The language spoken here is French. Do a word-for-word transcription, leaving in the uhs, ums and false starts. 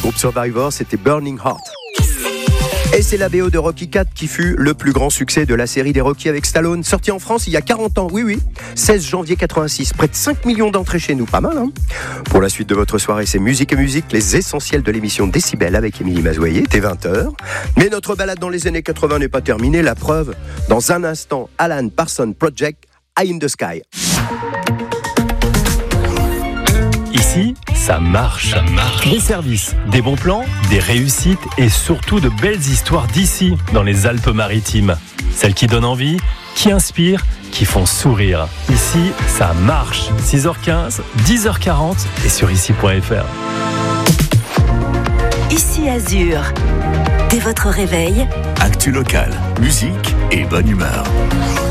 groupe Survivor, c'était Burning Heart. Et c'est la B O de Rocky quatre qui fut le plus grand succès de la série des Rocky avec Stallone, sorti en France il y a quarante ans, oui oui, seize janvier quatre-vingt-six, près de cinq millions d'entrées chez nous, pas mal hein. Pour la suite de votre soirée, c'est musique et musique, les essentiels de l'émission Décibel avec Émilie Mazoyer, t'es vingt heures. Mais notre balade dans les années quatre-vingts n'est pas terminée, la preuve, dans un instant, Alan Parsons Project, Eye in the Sky. Ici, ça marche. ça marche. Des services, des bons plans, des réussites et surtout de belles histoires d'ici, dans les Alpes-Maritimes. Celles qui donnent envie, qui inspirent, qui font sourire. Ici, ça marche. six heures quinze, dix heures quarante et sur ici point f r. Ici Azur. Dès votre réveil, actu locale, musique et bonne humeur.